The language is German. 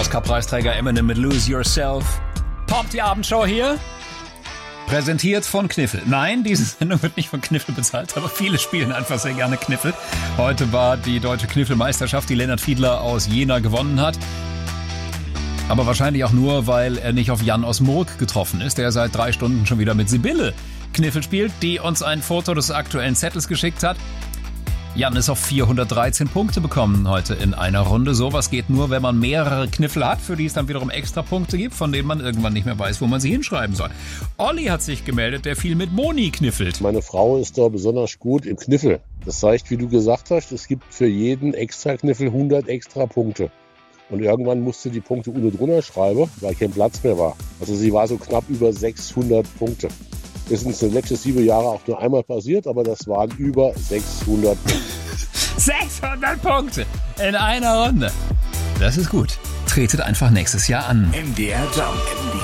Oscar-Preisträger Eminem mit Lose Yourself. Top, die Abendshow hier. Präsentiert von Kniffel. Nein, diese Sendung wird nicht von Kniffel bezahlt, aber viele spielen einfach sehr gerne Kniffel. Heute war die deutsche Kniffelmeisterschaft, die Lennart Fiedler aus Jena gewonnen hat. Aber wahrscheinlich auch nur, weil er nicht auf Jan aus Murg getroffen ist, der seit 3 Stunden schon wieder mit Sibylle Kniffel spielt, die uns ein Foto des aktuellen Zettels geschickt hat. Jan ist auf 413 Punkte bekommen heute in einer Runde. Sowas geht nur, wenn man mehrere Kniffel hat, für die es dann wiederum extra Punkte gibt, von denen man irgendwann nicht mehr weiß, wo man sie hinschreiben soll. Olli hat sich gemeldet, der viel mit Moni kniffelt. Meine Frau ist da besonders gut im Kniffel. Das heißt, wie du gesagt hast, es gibt für jeden extra Kniffel 100 extra Punkte. Und irgendwann musste die Punkte unten drunter schreiben, weil kein Platz mehr war. Also sie war so knapp über 600 Punkte. Ist uns in den letzten 7 Jahren auch nur einmal passiert, aber das waren über 600 Punkte. 600 Punkte in einer Runde. Das ist gut. Tretet einfach nächstes Jahr an. MDR Jump.